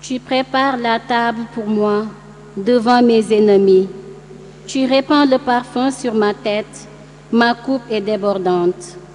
Tu prépares la table pour moi devant mes ennemis. Tu répands le parfum sur ma tête, ma coupe est débordante.